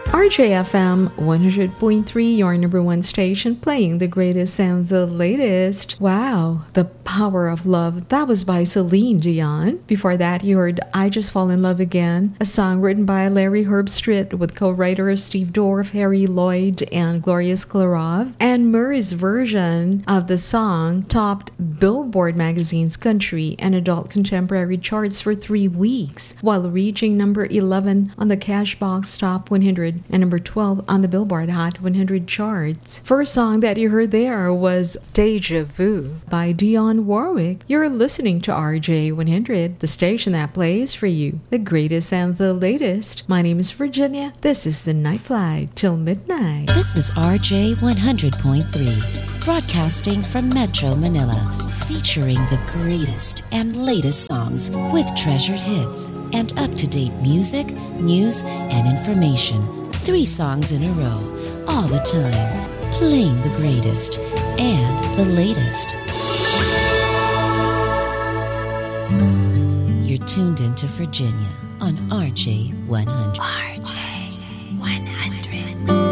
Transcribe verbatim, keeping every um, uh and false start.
R J F M one hundred point three, your number one station, playing the greatest and the latest. Wow, The Power of Love. That was by Celine Dion. Before that, you heard I Just Fall in Love Again, a song written by Larry Herbstritt with co-writers Steve Dorff, Harry Lloyd, and Gloria Sklarov. And Murray's version of the song topped Billboard magazine's country and adult contemporary charts for three weeks, while reaching number eleven on the Cashbox Top one hundred and number twelve on the Billboard Hot one hundred charts. First song that you heard there was Deja Vu by Dionne Warwick. You're listening to R J one hundred, the station that plays for you the greatest and the latest. My name is Virginia. This is the Night Flight till midnight. This is R J one hundred point three, broadcasting from Metro Manila, featuring the greatest and latest songs with treasured hits and up-to-date music, news, and information. Three songs in a row, all the time, playing the greatest and the latest. You're tuned into Virginia on R J one hundred. R J one hundred.